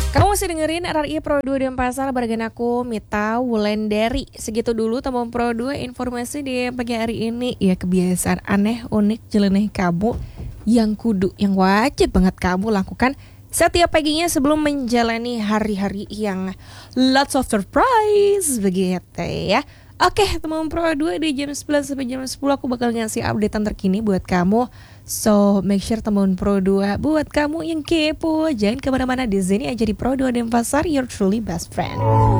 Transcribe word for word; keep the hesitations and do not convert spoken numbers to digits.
Kamu masih dengerin R R I Pro dua Denpasar barengan aku Mita Wulandari. Segitu dulu teman Pro dua informasi di pagi hari ini. Ya, kebiasaan aneh, unik, jeleneh kamu yang kudu, yang wajib banget kamu lakukan setiap paginya sebelum menjalani hari-hari yang lots of surprise begitu ya. Oke, teman Pro dua di jam sembilan sampai jam sepuluh aku bakal ngasih updatean terkini buat kamu. So, make sure teman Pro dua buat kamu yang kepo, jangan kemana-mana, di sini aja di Pro dua Denpasar, your truly best friend.